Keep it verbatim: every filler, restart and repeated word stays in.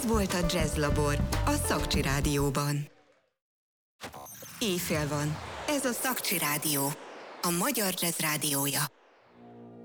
volt a Jazzlabor, a Szakcsi Rádióban. Éjfél van. Ez a Szakcsi Rádió, a magyar jazz rádiója.